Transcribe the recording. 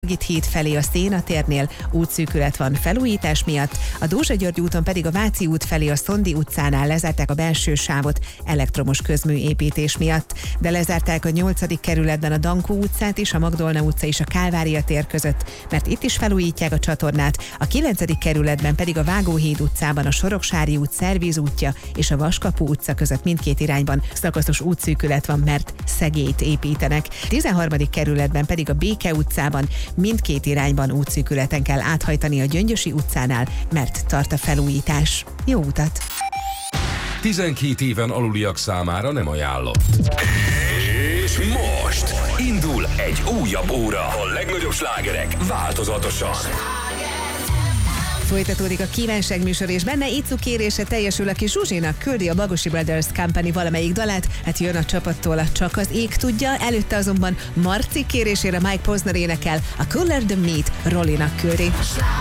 Margit híd felé a Széna térnél útszűkület van felújítás miatt, a Dózsa-György úton pedig a Váci út felé a Szondi utcánál lezárták a belső sávot elektromos közműépítés miatt, de lezárták a 8. kerületben a Dankó utcát is, a Magdolna utca és a Kálvária tér között, mert itt is felújítják a csatornát, a 9. kerületben pedig a Vágóhíd utcában a Soroksári út Szervíz útja és a Vaskapu utca között mindkét irányban szakaszos útszűkület van, mert szegélyt építenek. 13. kerületben pedig a Béke utcában mindkét irányban útszűkületen kell áthajtani a Gyöngyösi utcánál, mert tart a felújítás. Jó utat! 12 éven aluliak számára nem ajánlott. És most indul egy újabb óra. A legnagyobb slágerek változatosan. Folytatódik a kívánság műsor, és benne Icu kérése teljesül, aki Zsuzsinak küldi a Bagosi Brothers Company valamelyik dalát. Hát jön a csapattól a Csak az ég tudja, előtte azonban Marci kérésére Mike Posner énekel, a Cooler Than Meat Rollinak küldi.